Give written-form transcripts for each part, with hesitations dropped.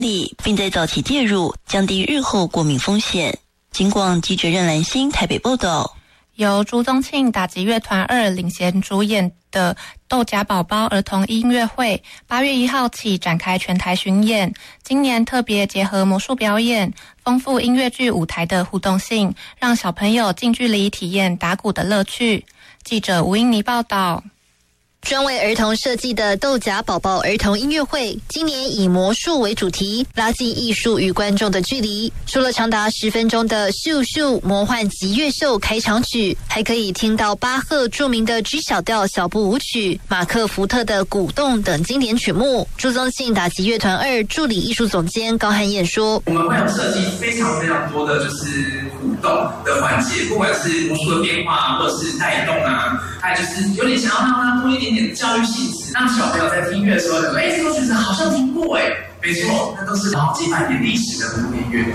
力，并在早期介入，降低日后过敏风险。警广记者任兰心台北报道。 由朱宗庆打击乐团2领衔主演的豆荚宝宝儿童音乐会8月1号起展开全台巡演，今年特别结合魔术表演，丰富音乐剧舞台的互动性，让小朋友近距离体验打鼓的乐趣。记者吴英妮报道。 专为儿童设计的豆荚宝宝儿童音乐会，今年以魔术为主题，拉近艺术与观众的距离。除了长达10分钟的咻咻魔幻极乐秀开场曲，还可以听到巴赫著名的 G 小调小步舞曲、马克福特的鼓动等经典曲目。朱宗庆打击乐团2助理艺术总监高汉燕说：“ 我们会有设计非常非常多的就是互动的环节，不管是魔术的变化，或者是带动啊，还有就是有点想要让它多一点点教育性质，让小朋友在听音乐的时候，这首曲子好像听过没错，那都是好几百年历史的古典乐。”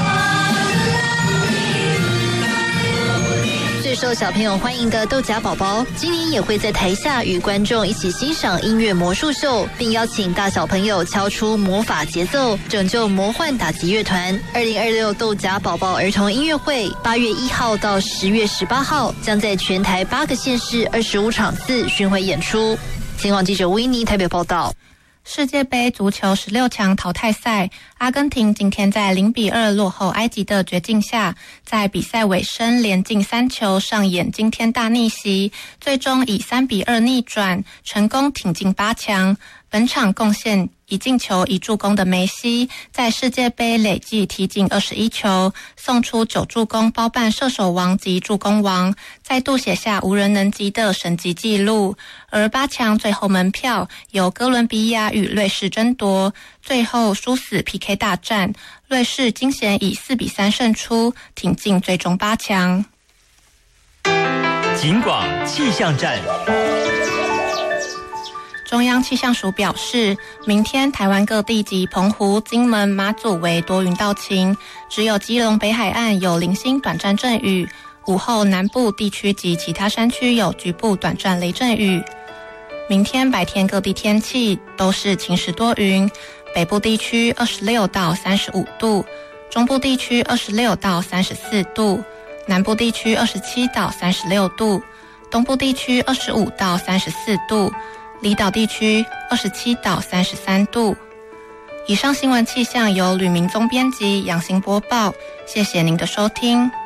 最受小朋友欢迎的豆荚宝宝，今年也会在台下与观众一起欣赏音乐魔术秀，并邀请大小朋友敲出魔法节奏，拯救魔幻打击乐团。2026豆荚宝宝儿童音乐会8月1号到10月18号，将在全台8个县市25场次巡回演出。警广记者吴英妮台北报道。 世界杯足球16强淘汰赛，阿根廷今天在0-2落后埃及的绝境下，在比赛尾声连进3球，上演惊天大逆袭，最终以3-2逆转，成功挺进8强。本场贡献1进球1助攻的梅西，在世界杯累计踢进21球，送出9助攻，包办射手王及助攻王，再度写下无人能及的神级纪录。而8强最后门票由哥伦比亚与瑞士争夺，最后殊死 PK 大战，瑞士惊险以4-3胜出，挺进最终8强。 警广气象站。 中央气象署表示，明天台湾各地及澎湖、金门、马祖为多云到晴，只有基隆北海岸有零星短暂阵雨，午后南部地区及其他山区有局部短暂雷阵雨。明天白天各地天气都是晴时多云，北部地区26到35度，中部地区26到34度，南部地区27到36度，东部地区25到34度，离岛地区27到33度。以上新闻气象由吕明宗编辑，杨行播报，谢谢您的收听。